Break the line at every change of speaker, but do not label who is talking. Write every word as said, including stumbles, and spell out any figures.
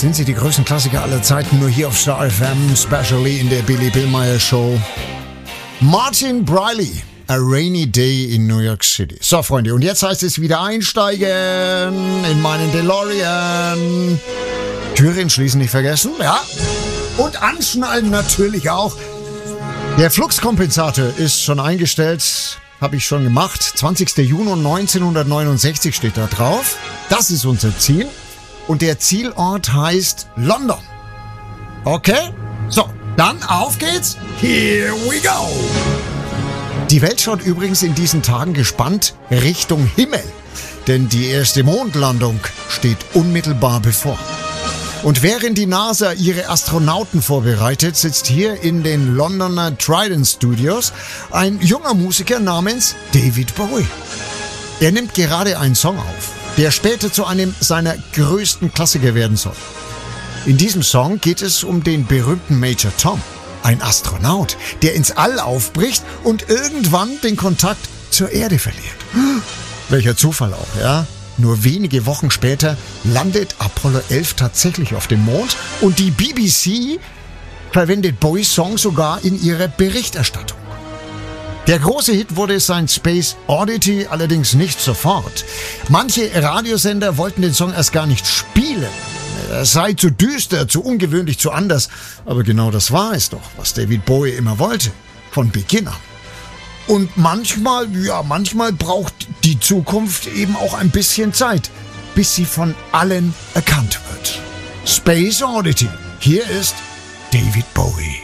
sind sie die größten Klassiker aller Zeiten, nur hier auf Star F M, specially in der Billy Billmeyer Show. Martin Briley, A Rainy Day in New York City. So, Freunde, und jetzt heißt es wieder einsteigen in meinen DeLorean. Türen schließen nicht vergessen, ja. Und anschnallen natürlich auch. Der Fluxkompensator ist schon eingestellt, habe ich schon gemacht. zwanzigster Juni neunzehnhundertneunundsechzig steht da drauf. Das ist unser Ziel. Und der Zielort heißt London. Okay? So, dann auf geht's. Here we go. Die Welt schaut übrigens in diesen Tagen gespannt Richtung Himmel. Denn die erste Mondlandung steht unmittelbar bevor. Und während die NASA ihre Astronauten vorbereitet, sitzt hier in den Londoner Trident Studios ein junger Musiker namens David Bowie. Er nimmt gerade einen Song auf, der später zu einem seiner größten Klassiker werden soll. In diesem Song geht es um den berühmten Major Tom, ein Astronaut, der ins All aufbricht und irgendwann den Kontakt zur Erde verliert. Welcher Zufall auch, ja? Nur wenige Wochen später landet Apollo elf tatsächlich auf dem Mond und die B B C verwendet Bowies Song sogar in ihrer Berichterstattung. Der große Hit wurde sein Space Oddity allerdings nicht sofort. Manche Radiosender wollten den Song erst gar nicht spielen. Er sei zu düster, zu ungewöhnlich, zu anders. Aber genau das war es doch, was David Bowie immer wollte. Von Beginn an. Und manchmal, ja, manchmal braucht die Zukunft eben auch ein bisschen Zeit, bis sie von allen erkannt wird. Space Oddity. Hier ist David Bowie.